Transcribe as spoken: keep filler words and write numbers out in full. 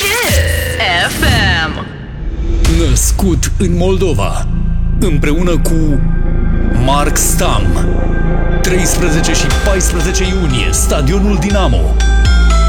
Kiss F M. Născut în Moldova, împreună cu Mark Stam. treisprezece și paisprezece iunie, Stadionul Dinamo.